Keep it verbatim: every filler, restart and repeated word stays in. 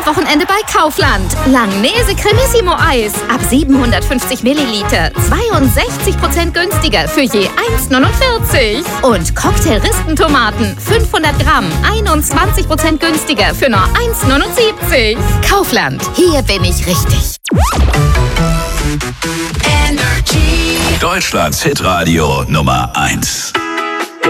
Mega-Wochenende bei Kaufland. Langnese Cremissimo Eis ab siebenhundertfünfzig Milliliter. zweiundsechzig Prozent günstiger für je eins neunundvierzig. Und Cocktail-Rispentomaten fünfhundert Gramm. einundzwanzig Prozent günstiger für nur eins neunundsiebzig. Kaufland. Hier bin ich richtig. Energy. Deutschlands Hitradio Nummer eins.